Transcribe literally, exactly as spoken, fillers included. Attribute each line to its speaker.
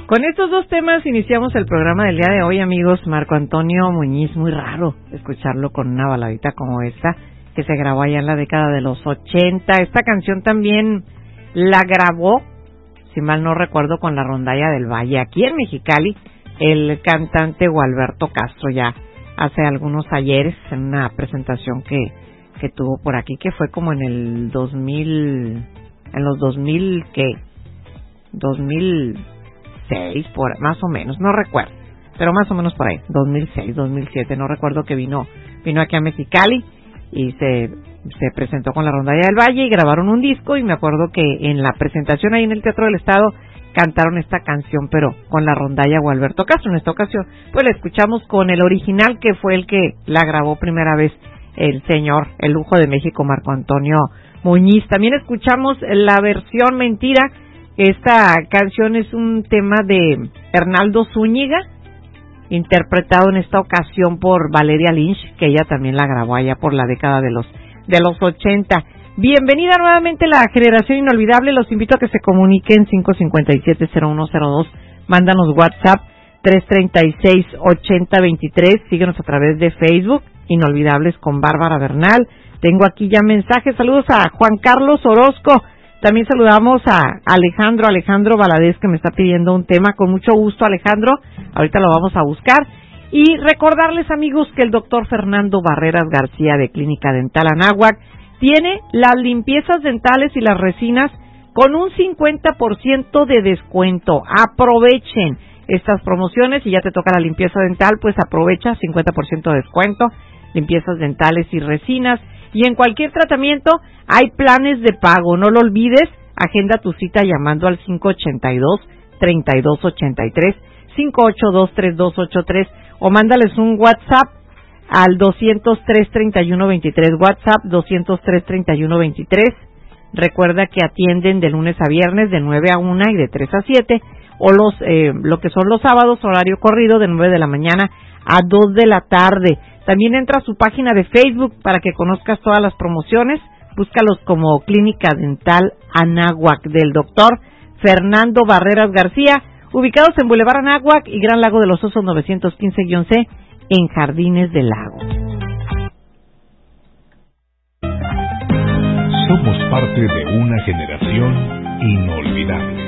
Speaker 1: Con estos dos temas iniciamos el programa del día de hoy, amigos. Marco Antonio Muñiz, muy raro escucharlo con una baladita como esta, que se grabó allá en la década de los ochenta. Esta canción también la grabó, si mal no recuerdo, con la Rondalla del Valle, aquí en Mexicali, el cantante Gualberto Castro, ya hace algunos ayeres, en una presentación que, que tuvo por aquí, que fue como en el dos mil, en los dos mil, ¿qué? dos mil seis, por, más o menos, no recuerdo, pero más o menos por ahí, dos mil seis, dos mil siete, no recuerdo, que vino, vino aquí a Mexicali y se, se presentó con la Rondalla del Valle y grabaron un disco, y me acuerdo que en la presentación ahí en el Teatro del Estado cantaron esta canción, pero con la Rondalla Gualberto Castro. En esta ocasión pues la escuchamos con el original, que fue el que la grabó primera vez el señor, el lujo de México, Marco Antonio Muñiz. También escuchamos la versión mentira. Esta canción es un tema de Hernaldo Zúñiga, interpretado en esta ocasión por Valeria Lynch, que ella también la grabó allá por la década de los de los ochenta. Bienvenida nuevamente a la Generación Inolvidable. Los invito a que se comuniquen cinco cinco siete, cero uno cero dos. Mándanos WhatsApp tres tres seis, ocho cero dos tres. Síguenos a través de Facebook, Inolvidables con Bárbara Bernal. Tengo aquí ya mensajes. Saludos a Juan Carlos Orozco. También saludamos a Alejandro, Alejandro Valadez, que me está pidiendo un tema. Con mucho gusto, Alejandro. Ahorita lo vamos a buscar. Y recordarles, amigos, que el doctor Fernando Barreras García, de Clínica Dental Anáhuac, tiene las limpiezas dentales y las resinas con un cincuenta por ciento de descuento. Aprovechen estas promociones. Si ya te toca la limpieza dental, pues aprovecha, cincuenta por ciento de descuento, limpiezas dentales y resinas. Y en cualquier tratamiento hay planes de pago, no lo olvides. Agenda tu cita llamando al cinco ocho dos, tres dos ocho tres, cinco ocho dos, tres dos ocho tres, o mándales un WhatsApp al doscientos tres, treinta y uno veintitrés, WhatsApp doscientos tres, treinta y uno veintitrés. Recuerda que atienden de lunes a viernes de nueve a una y de tres a siete, o los eh, lo que son los sábados, horario corrido, de nueve de la mañana a dos de la tarde. También entra a su página de Facebook para que conozcas todas las promociones. Búscalos como Clínica Dental Anáhuac, del doctor Fernando Barreras García, ubicados en Boulevard Anáhuac y Gran Lago de los Osos novecientos quince C, en Jardines del Lago.
Speaker 2: Somos parte de una generación inolvidable.